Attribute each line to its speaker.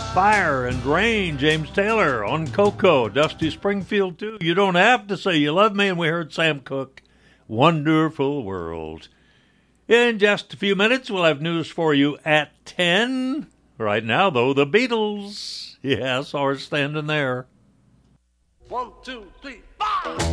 Speaker 1: Fire and Rain, James Taylor. On Coco, Dusty Springfield, too. You Don't Have to Say You Love Me. And we heard Sam Cooke, Wonderful World. In just a few minutes, we'll have news for you at 10. Right now, though, the Beatles. Yes, are standing there.
Speaker 2: 1, 2, 3, 4.